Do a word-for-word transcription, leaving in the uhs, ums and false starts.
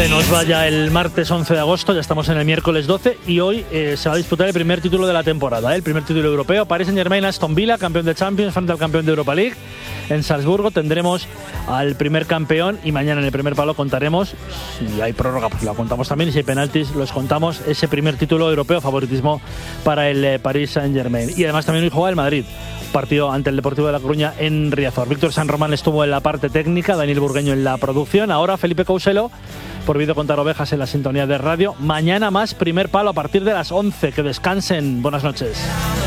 Se nos vaya el martes once de agosto, ya estamos en el miércoles doce y hoy eh, se va a disputar el primer título de la temporada, ¿eh? El primer título europeo. Paris Saint-Germain, Aston Villa, campeón de Champions frente al campeón de Europa League. En Salzburgo tendremos al primer campeón y mañana en el primer palo contaremos, si hay prórroga pues la contamos también y si hay penaltis los contamos, ese primer título europeo, favoritismo para el eh, Paris Saint-Germain. Y además también hoy juega el Madrid, partido ante el Deportivo de La Coruña en Riazor. Víctor San Román estuvo en la parte técnica, Daniel Burgueño en la producción, ahora Felipe Couselo por Vídeo Contar Ovejas en la sintonía de radio. Mañana más primer palo a partir de las once. Que descansen. Buenas noches.